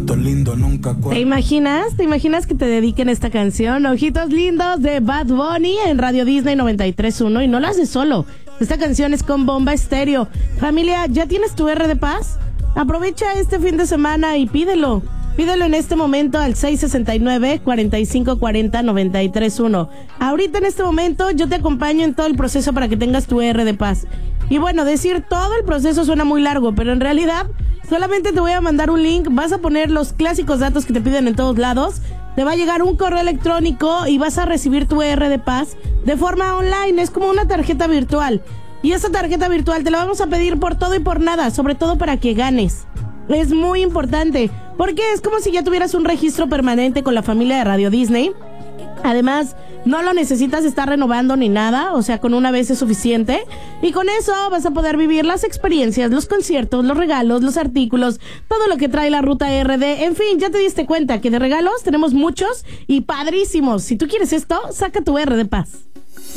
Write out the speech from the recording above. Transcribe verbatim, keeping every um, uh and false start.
Ojitos lindos nunca cuentan. ¿Te imaginas? ¿Te imaginas que te dediquen esta canción? Ojitos lindos de Bad Bunny en Radio Disney noventa y tres punto uno, y no lo haces solo. Esta canción es con Bomba Estéreo. Familia, ¿ya tienes tu R de paz? Aprovecha este fin de semana y pídelo. Pídelo en este momento al seis sesenta y nueve, cuarenta y cinco cuarenta, noventa y tres uno. Ahorita en este momento yo te acompaño en todo el proceso para que tengas tu R de paz. Y bueno, decir todo el proceso suena muy largo, pero en realidad solamente te voy a mandar un link, vas a poner los clásicos datos que te piden en todos lados, te va a llegar un correo electrónico y vas a recibir tu R de paz de forma online. Es como una tarjeta virtual. Y esa tarjeta virtual te la vamos a pedir por todo y por nada, sobre todo para que ganes. Es muy importante, porque es como si ya tuvieras un registro permanente con la familia de Radio Disney. Además, no lo necesitas estar renovando ni nada, o sea, con una vez es suficiente. Y con eso vas a poder vivir las experiencias, los conciertos, los regalos, los artículos, todo lo que trae la ruta R D. En fin, ya te diste cuenta que de regalos tenemos muchos y padrísimos. Si tú quieres esto, saca tu R de paz.